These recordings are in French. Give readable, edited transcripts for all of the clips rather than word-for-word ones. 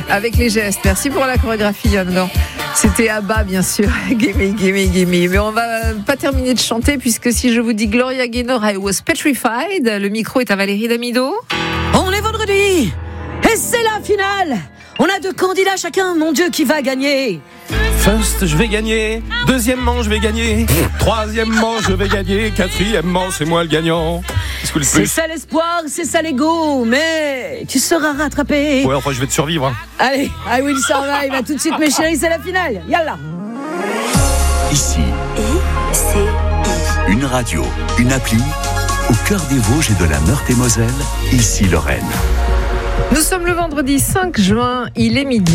avec les gestes. Merci pour la chorégraphie, Yann Gant. C'était Abba, bien sûr. Gimme, gimme, gimme. Mais on va pas terminer de chanter, puisque si je vous dis Gloria Gaynor, I was petrified, le micro est à Valérie Damido. On est vendredi et c'est la finale. On a 2 candidats chacun, mon Dieu, qui va gagner? First, je vais gagner. Deuxièmement, je vais gagner. Troisièmement, je vais gagner. Quatrièmement, c'est moi le gagnant. C'est ça l'espoir, c'est ça l'ego, mais tu seras rattrapé. Ouais, enfin, je vais te survivre. Allez, I will survive. À tout de suite, mes chéris, c'est la finale. Yallah. Ici, une radio, une appli, au cœur des Vosges et de la Meurthe-et-Moselle. Ici, Lorraine. Nous sommes le vendredi 5 juin, il est midi.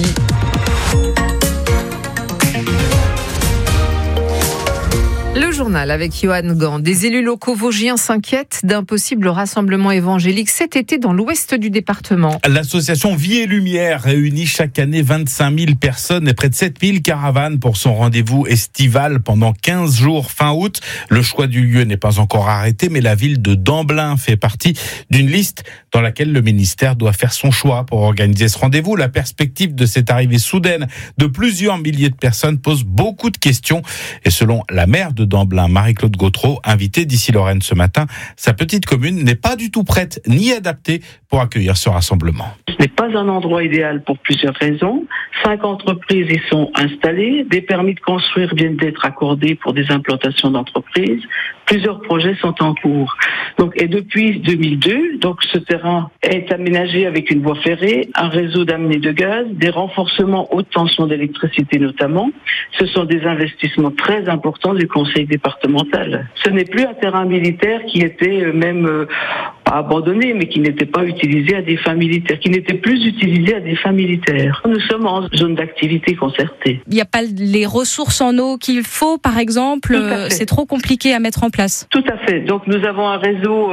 Le journal avec Johan Gant. Des élus locaux vosgiens s'inquiètent d'un possible rassemblement évangélique cet été dans l'ouest du département. L'association Vie et Lumière réunit chaque année 25 000 personnes et près de 7 000 caravanes pour son rendez-vous estival pendant 15 jours fin août. Le choix du lieu n'est pas encore arrêté, mais la ville de Damblin fait partie d'une liste dans laquelle le ministère doit faire son choix pour organiser ce rendez-vous. La perspective de cette arrivée soudaine de plusieurs milliers de personnes pose beaucoup de questions. Et selon la maire de Damblin, Marie-Claude Gautreau, invitée d'Ici Lorraine ce matin, sa petite commune n'est pas du tout prête ni adaptée pour accueillir ce rassemblement. Ce n'est pas un endroit idéal pour plusieurs raisons. 5 entreprises y sont installées, des permis de construire viennent d'être accordés pour des implantations d'entreprises, plusieurs projets sont en cours. Et depuis 2002, ce terrain est aménagé avec une voie ferrée, un réseau d'amener de gaz, des renforcements haute tension d'électricité notamment. Ce sont des investissements très importants du conseil départemental. Ce n'est plus un terrain militaire qui était même pas abandonné, mais qui n'était pas utilisé à des fins militaires, qui n'était plus utilisé à des fins militaires. Nous sommes en zone d'activité concertée. Il n'y a pas les ressources en eau qu'il faut, par exemple. C'est trop compliqué à mettre en place. Tout à fait. Donc nous avons un réseau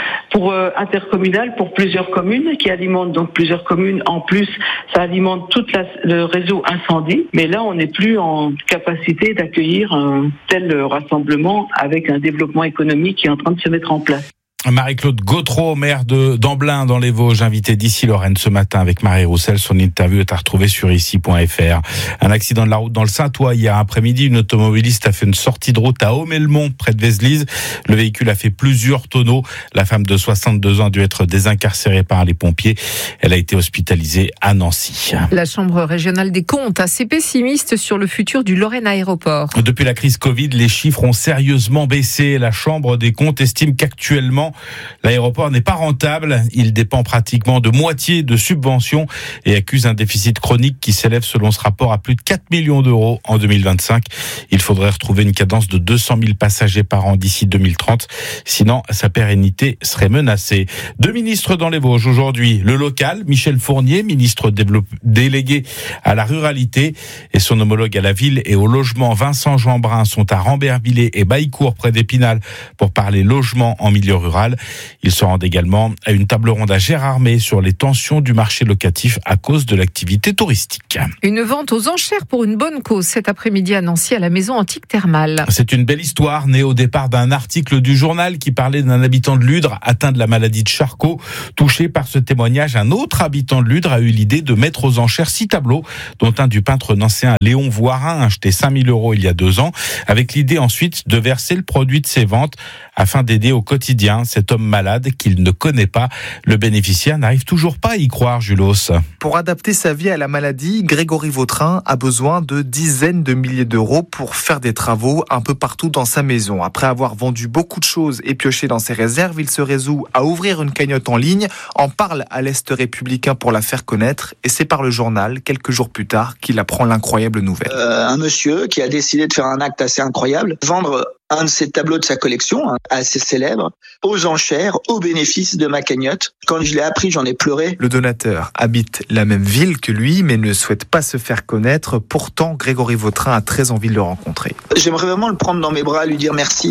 intercommunal pour plusieurs communes qui alimente donc plusieurs communes. En plus, ça alimente tout le réseau incendie. Mais là, on n'est plus en capacité d'accueillir un tel rassemblement avec un développement économique qui est en train de se mettre en place. Marie-Claude Gautreau, maire de Damblin dans les Vosges, invitée d'Ici Lorraine ce matin avec Marie Roussel. Son interview est à retrouver sur ici.fr. Un accident de la route dans le Saintois hier après-midi. Une automobiliste a fait une sortie de route à Aumelmont, près de Vézelise. Le véhicule a fait plusieurs tonneaux. La femme de 62 ans a dû être désincarcérée par les pompiers. Elle a été hospitalisée à Nancy. La Chambre régionale des comptes assez pessimiste sur le futur du Lorraine Aéroport. Depuis la crise Covid, les chiffres ont sérieusement baissé. La Chambre des comptes estime qu'actuellement, l'aéroport n'est pas rentable. Il dépend pratiquement de moitié de subventions et accuse un déficit chronique qui s'élève selon ce rapport à plus de 4 millions d'euros en 2025. Il faudrait retrouver une cadence de 200 000 passagers par an d'ici 2030. Sinon, sa pérennité serait menacée. 2 ministres dans les Vosges aujourd'hui. Le local, Michel Fournier, ministre délégué à la ruralité, et son homologue à la ville et au logement, Vincent Jeanbrun, sont à Rambervillers et Baillecourt près d'Épinal pour parler logement en milieu rural. Ils se rendent également à une table ronde à Gérardmer sur les tensions du marché locatif à cause de l'activité touristique. Une vente aux enchères pour une bonne cause cet après-midi à Nancy à la maison antique thermale. C'est une belle histoire née au départ d'un article du journal qui parlait d'un habitant de Ludre atteint de la maladie de Charcot. Touché par ce témoignage, un autre habitant de Ludre a eu l'idée de mettre aux enchères 6 tableaux, dont un du peintre nancéen Léon Voirin, acheté 5 000 € il y a 2 ans, avec l'idée ensuite de verser le produit de ses ventes afin d'aider au quotidien cet homme malade qu'il ne connaît pas. Le bénéficiaire n'arrive toujours pas à y croire, Julos. Pour adapter sa vie à la maladie, Grégory Vautrin a besoin de dizaines de milliers d'euros pour faire des travaux un peu partout dans sa maison. Après avoir vendu beaucoup de choses et pioché dans ses réserves, il se résout à ouvrir une cagnotte en ligne, en parle à l'Est républicain pour la faire connaître, et c'est par le journal, quelques jours plus tard, qu'il apprend l'incroyable nouvelle. Un monsieur qui a décidé de faire un acte assez incroyable, vendre un de ces tableaux de sa collection, assez célèbre, aux enchères, au bénéfice de ma cagnotte. Quand je l'ai appris, j'en ai pleuré. Le donateur habite la même ville que lui, mais ne souhaite pas se faire connaître. Pourtant, Grégory Vautrin a très envie de le rencontrer. J'aimerais vraiment le prendre dans mes bras, lui dire merci.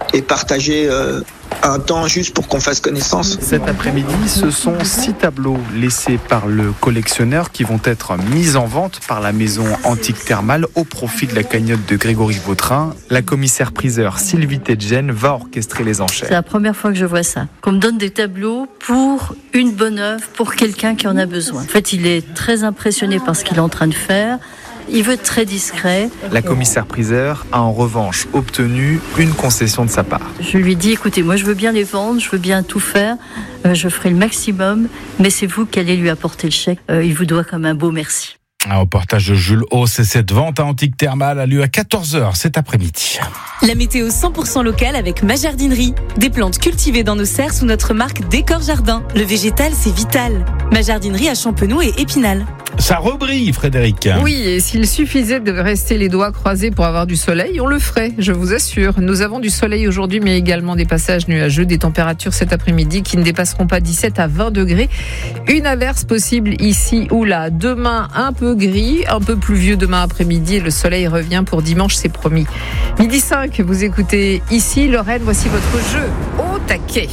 et partager un temps juste pour qu'on fasse connaissance. Cet après-midi, ce sont 6 tableaux laissés par le collectionneur qui vont être mis en vente par la maison antique thermale au profit de la cagnotte de Grégory Vautrin. La commissaire-priseur Sylvie Tedjen va orchestrer les enchères. C'est la première fois que je vois ça. Qu'on me donne des tableaux pour une bonne œuvre, pour quelqu'un qui en a besoin. En fait, il est très impressionné par ce qu'il est en train de faire. Il veut être très discret. La commissaire-priseur a en revanche obtenu une concession de sa part. Je lui dis, écoutez, moi je veux bien les vendre, je veux bien tout faire, je ferai le maximum, mais c'est vous qui allez lui apporter le chèque. Il vous doit comme un beau merci. Un reportage de Jules Hauss, et cette vente à Antique Thermale a lieu à 14h cet après-midi. La météo 100% locale avec ma jardinerie. Des plantes cultivées dans nos serres sous notre marque Décor Jardin. Le végétal, c'est vital. Ma jardinerie à Champenoux et Épinal. Ça rebrille, Frédéric. Oui, et s'il suffisait de rester les doigts croisés pour avoir du soleil, on le ferait, je vous assure. Nous avons du soleil aujourd'hui, mais également des passages nuageux, des températures cet après-midi qui ne dépasseront pas 17 à 20 degrés. Une averse possible ici ou là. Demain, un peu gris, un peu pluvieux demain après-midi, et le soleil revient pour dimanche, c'est promis. 12h05, vous écoutez ici Lorraine, voici votre jeu au taquet.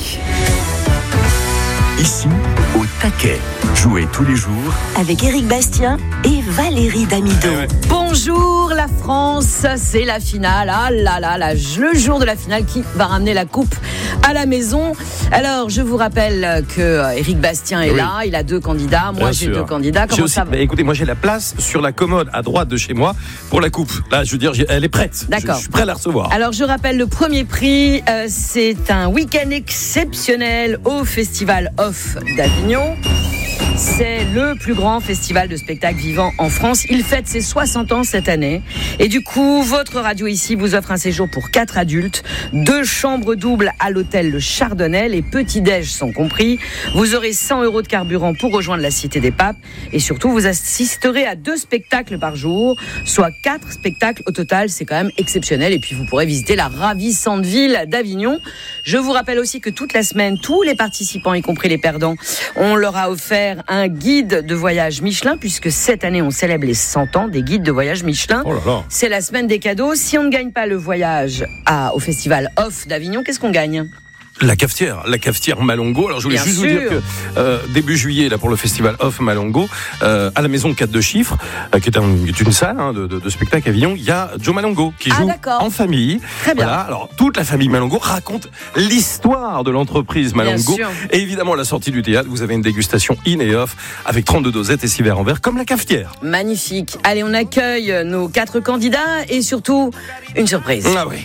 Ici, au taquet. Jouez tous les jours avec Éric Bastien et Valérie Damido. Bonjour la France, c'est la finale. Ah là là, le jour de la finale, qui va ramener la coupe à la maison. Alors, je vous rappelle que Éric Bastien est là, il a 2 candidats, moi j'ai 2 candidats. Comment ça va ? Écoutez, moi j'ai la place sur la commode à droite de chez moi pour la coupe. Là, je veux dire, elle est prête. D'accord. Je suis prêt à la recevoir. Alors, je rappelle le premier prix, c'est un week-end exceptionnel au Festival Off d'Avignon. C'est le plus grand festival de spectacles vivants en France. Il fête ses 60 ans cette année. Et du coup, votre radio ici vous offre un séjour pour 4 adultes, 2 chambres doubles à l'hôtel Le Chardonnay. Les petits-déj sont compris. Vous aurez 100 € de carburant pour rejoindre la Cité des Papes. Et surtout, vous assisterez à 2 spectacles par jour, soit 4 spectacles au total. C'est quand même exceptionnel. Et puis, vous pourrez visiter la ravissante ville d'Avignon. Je vous rappelle aussi que toute la semaine, tous les participants, y compris les perdants, on leur a offert un guide de voyage Michelin, puisque cette année on célèbre les 100 ans des guides de voyage Michelin. Oh là là. C'est la semaine des cadeaux. Si on ne gagne pas le voyage au Festival Off d'Avignon, qu'est-ce qu'on gagne ? La cafetière Malongo. Alors je voulais juste vous dire que début juillet là pour le festival Off Malongo à la maison 4 de chiffres qui est une salle de spectacle à Avignon, il y a Joe Malongo qui joue en famille. Très bien. Voilà, alors toute la famille Malongo raconte l'histoire de l'entreprise Malongo. Et évidemment à la sortie du théâtre, vous avez une dégustation in et off avec 32 dosettes et 6 verres en verre comme la cafetière. Magnifique. Allez, on accueille nos 4 candidats et surtout une surprise. Ah oui.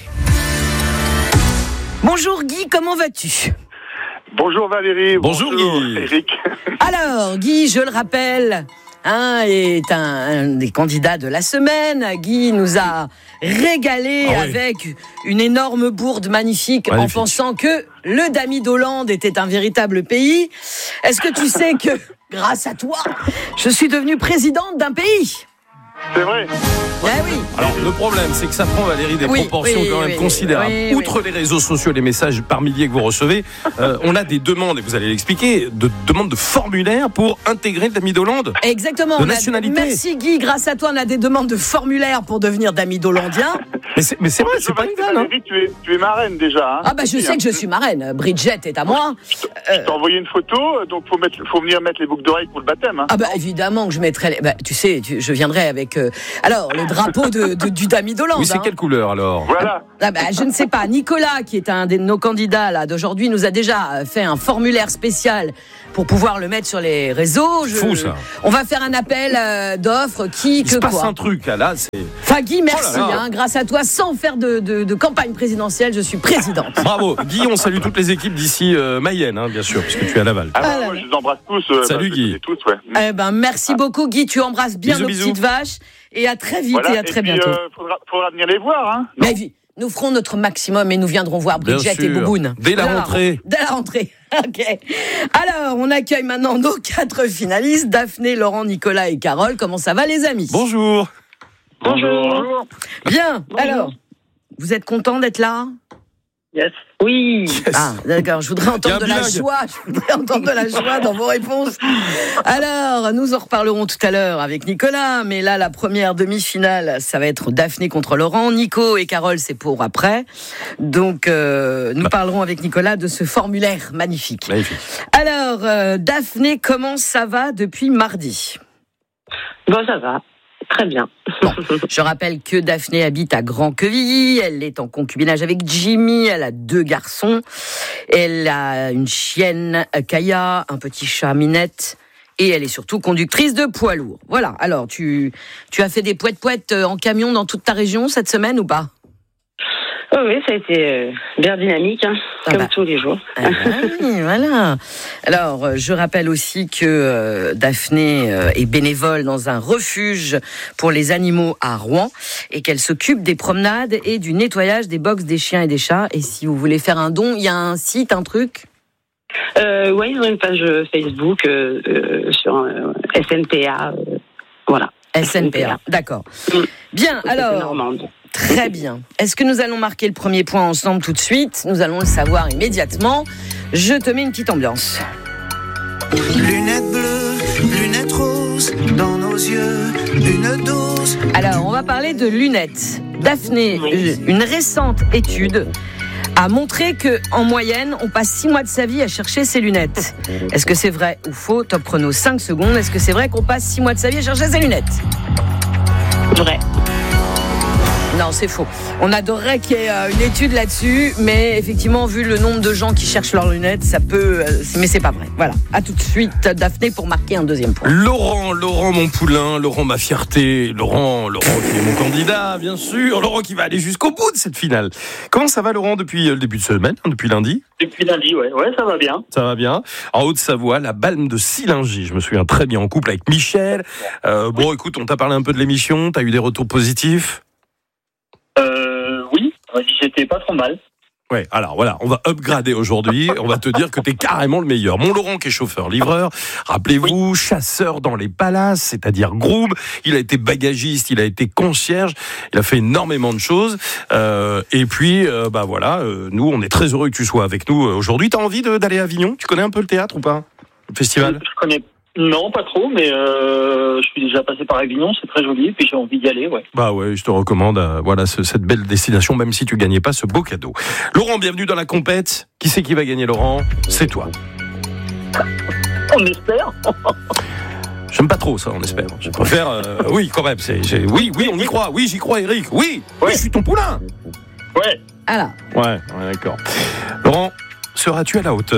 Bonjour Guy, comment vas-tu ? Bonjour Valérie. Bonjour Guy. Eric. Alors Guy, je le rappelle, est un des candidats de la semaine. Guy nous a régalé avec une énorme bourde magnifique en pensant que le Dami d'Hollande était un véritable pays. Est-ce que tu sais que, grâce à toi, je suis devenue présidente d'un pays ? C'est vrai. Eh oui. Alors le problème, c'est que ça prend, Valérie, des proportions quand même considérables. Outre les réseaux sociaux, les messages par milliers que vous recevez, on a des demandes, et vous allez l'expliquer, de demandes de formulaires pour intégrer le Dami d'Hollande. Exactement. De nationalité. Merci Guy, grâce à toi, on a des demandes de formulaires pour devenir Dami d'Hollandien. Mais c'est vrai, c'est pas une vanne. Valérie, tu es marraine déjà. Je sais que je suis marraine. Bridget est à moi. Je t'ai envoyé une photo, donc faut venir mettre les boucles d'oreilles pour le bâtême. Hein. Évidemment que je mettrai tu sais, je viendrai avec le drapeau du Dami d'Hollande. Oui, c'est quelle couleur alors ? Voilà. Je ne sais pas. Nicolas, qui est un de nos candidats là d'aujourd'hui, nous a déjà fait un formulaire spécial pour pouvoir le mettre sur les réseaux. Fou ça. On va faire un appel d'offres. Il se passe un truc là, c'est. Enfin Guy, merci. Grâce à toi, sans faire de campagne présidentielle, je suis présidente. Bravo. Guy, on salue toutes les équipes d'ici Mayenne, bien sûr, parce que tu es à Laval. Moi, je les embrasse tous. Salut Guy. Tous, merci beaucoup Guy. Tu embrasses bien nos petites vaches. Et à très vite et à très bientôt. Faudra venir les voir. Hein. Mais nous ferons notre maximum et nous viendrons voir Bridget et Bouboune. Dès la rentrée. Dès la rentrée. Ok. Alors, on accueille maintenant nos 4 finalistes, Daphné, Laurent, Nicolas et Carole. Comment ça va les amis ? Bonjour. Bonjour. Bien. Alors, vous êtes contents d'être là ? Yes. Oui. Yes. Ah, d'accord. Je voudrais entendre de la joie. Je voudrais entendre de la joie dans vos réponses. Alors, nous en reparlerons tout à l'heure avec Nicolas. Mais là, la première demi-finale, ça va être Daphné contre Laurent. Nico et Carole, c'est pour après. Donc, nous parlerons avec Nicolas de ce formulaire magnifique. Alors, Daphné, comment ça va depuis mardi ? Bon, ça va. Très bien. Bon, je rappelle que Daphné habite à Grand-Quevilly, elle est en concubinage avec Jimmy, elle a 2 garçons, elle a une chienne Kaya, un petit chat Minette, et elle est surtout conductrice de poids lourd. Voilà, alors tu as fait des poètes en camion dans toute ta région cette semaine ou pas ? Oui, ça a été bien dynamique, comme tous les jours. Oui, voilà. Alors, je rappelle aussi que Daphné est bénévole dans un refuge pour les animaux à Rouen et qu'elle s'occupe des promenades et du nettoyage des box des chiens et des chats. Et si vous voulez faire un don, il y a un site, un truc ? Oui, ils ont une page Facebook sur SNPA. Voilà. SNPA, d'accord. Bien, alors... Très bien. Est-ce que nous allons marquer le premier point ensemble tout de suite ? Nous allons le savoir immédiatement. Je te mets une petite ambiance. Lunettes bleues, lunettes roses, dans nos yeux, une dose. Alors, on va parler de lunettes. Daphné, une récente étude a montré qu'en moyenne, on passe 6 mois de sa vie à chercher ses lunettes. Est-ce que c'est vrai ou faux ? Top chrono, 5 secondes. Est-ce que c'est vrai qu'on passe 6 mois de sa vie à chercher ses lunettes ? Vrai. Non, c'est faux. On adorerait qu'il y ait une étude là-dessus, mais effectivement, vu le nombre de gens qui cherchent leurs lunettes, ça peut... mais c'est pas vrai. Voilà. À tout de suite, Daphné, pour marquer un deuxième point. Laurent mon poulain, Laurent ma fierté, Laurent qui est mon candidat, bien sûr. Laurent qui va aller jusqu'au bout de cette finale. Comment ça va, Laurent, depuis le début de semaine, depuis lundi ? Depuis lundi, ouais, ça va bien. Ça va bien. En Haute-Savoie, la Balme de Sillingy. Je me souviens très bien, en couple avec Michel. Bon, écoute, on t'a parlé un peu de l'émission. T'as eu des retours positifs ? Oui, j'étais pas trop mal. Ouais, alors voilà, on va upgrader aujourd'hui, on va te dire que t'es carrément le meilleur. Mon Laurent qui est chauffeur-livreur, rappelez-vous, chasseur dans les palaces, c'est-à-dire groom, il a été bagagiste, il a été concierge, il a fait énormément de choses, et puis, voilà, nous on est très heureux que tu sois avec nous aujourd'hui. T'as envie d'aller à Avignon ? Tu connais un peu le théâtre ou pas ? Le festival ? Je connais. Non, pas trop, mais je suis déjà passé par Avignon, c'est très joli, puis j'ai envie d'y aller, ouais. Bah ouais, je te recommande, cette belle destination, même si tu gagnais pas ce beau cadeau. Laurent, bienvenue dans la compète. Qui c'est qui va gagner, Laurent ? C'est toi. On espère. J'aime pas trop ça, on espère. Je préfère, oui, quand même. Oui, on y croit. Oui, j'y crois, Eric. Oui, je suis ton poulain. Ouais. Alors. Ouais, d'accord. Laurent, seras-tu à la hauteur ?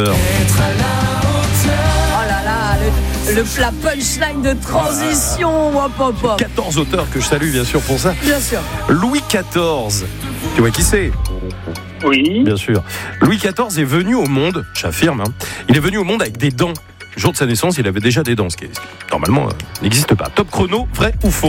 La punchline de transition, 14 auteurs que je salue bien sûr pour ça. Bien sûr. Louis XIV, tu vois qui c'est ? Oui. Bien sûr. Louis XIV est venu au monde, j'affirme, il est venu au monde avec des dents. Le jour de sa naissance, il avait déjà des dents, ce qui normalement n'existe pas. Top chrono, vrai ou faux ?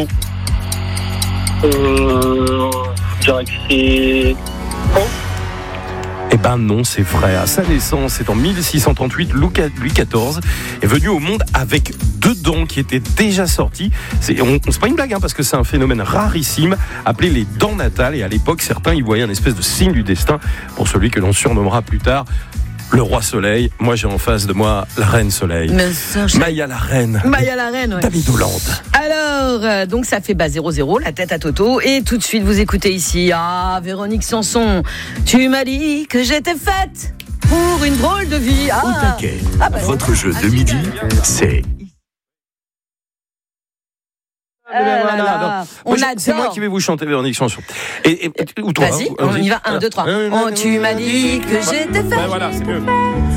Je dirais que c'est faux. Eh ben non, c'est vrai. À sa naissance, c'est en 1638, Louis XIV est venu au monde avec 2 dents qui étaient déjà sorties. C'est pas une blague, parce que c'est un phénomène rarissime appelé les dents natales. Et à l'époque, certains y voyaient un espèce de signe du destin pour celui que l'on surnommera plus tard le roi Soleil. Moi, j'ai en face de moi la reine Soleil. Maya la reine. Ouais. David Hollande. Alors, donc ça fait 0-0, la tête à Toto. Et tout de suite, vous écoutez ici, Véronique Sanson. Tu m'as dit que j'étais faite pour une drôle de vie. Au taquet. Votre jeu de midi, c'est... C'est moi qui vais vous chanter, Véronique Sanson. Et ou toi, vas-y, on y va. 1, 2, 3. Tu m'as dit que j'étais faite. Voilà, c'est mieux.